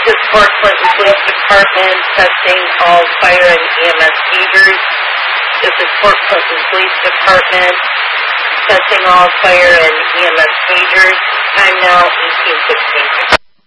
This is Fort Clinton Police Department testing all fire and EMS pagers. This is Fort Clinton Police Department testing all fire and EMS pagers. Time now 18:16.